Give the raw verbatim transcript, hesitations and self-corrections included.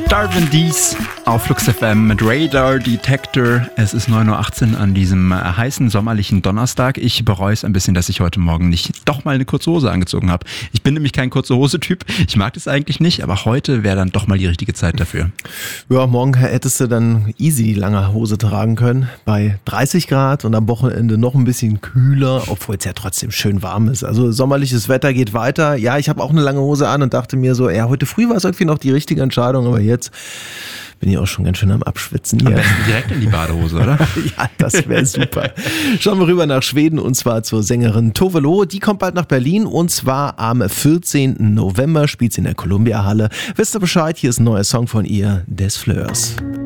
Darwin Dees auf Flux F M mit Radar Detector. Es ist neun Uhr achtzehn an diesem heißen sommerlichen Donnerstag. Ich bereue es ein bisschen, dass ich heute Morgen nicht doch mal eine kurze Hose angezogen habe. Ich bin nämlich kein kurze Hose-Typ. Ich mag das eigentlich nicht, aber heute wäre dann doch mal die richtige Zeit dafür. Ja, morgen hättest du dann easy die lange Hose tragen können. Bei dreißig Grad und am Wochenende noch ein bisschen kühler, obwohl es ja trotzdem schön warm ist. Also sommerliches Wetter geht weiter. Ja, ich habe auch eine lange Hose an und dachte mir so, ja, heute früh war es irgendwie noch die richtige Entscheidung, aber jetzt bin ich auch schon ganz schön am Abschwitzen hier. Am besten direkt in die Badehose, oder? Ja, das wäre super. Schauen wir rüber nach Schweden und zwar zur Sängerin Tove Lo. Die kommt bald nach Berlin und zwar am vierzehnten November spielt sie in der Columbia Halle. Wisst ihr Bescheid? Hier ist ein neuer Song von ihr, Des Fleurs.